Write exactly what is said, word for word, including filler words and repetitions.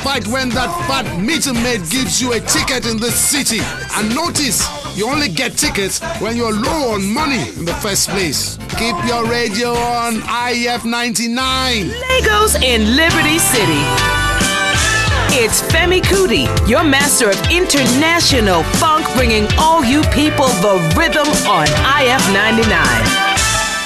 fight when that fat meter maid gives you a ticket in the city. And notice, you only get tickets when you're low on money in the first place. Keep your radio on I F ninety-nine. Lagos in Liberty City. It's Femi Kuti, your master of international funk, bringing all you people the rhythm on I F ninety-nine.